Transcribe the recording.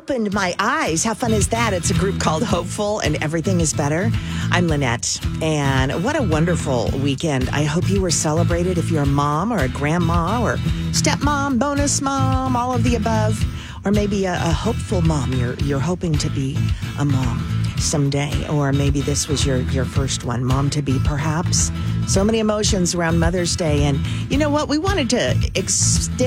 opened my eyes. How fun is that? It's a group called Hopeful, and everything is better. I'm Lynette, and what a wonderful weekend. I hope you were celebrated if you're a mom or a grandma or stepmom, bonus mom, all of the above, or maybe a hopeful mom. You're hoping to be a mom someday, or maybe this was your first one, mom to be perhaps. So many emotions around Mother's Day, and you know what? We wanted to extend